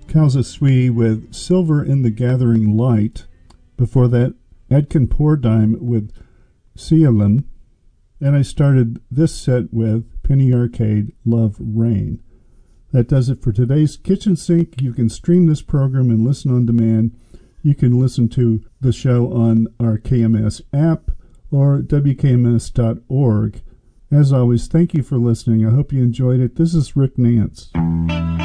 Kausa Sui with Silver in the Gathering Light. Before that, Edkin Pordime with Sealim. And I started this set with Penny Arcade, Love Rain. That does it for today's Kitchen Sink. You can stream this program and listen on demand. You can listen to the show on our KMS app or WKMS.org. As always, thank you for listening. I hope you enjoyed it. This is Rick Nance.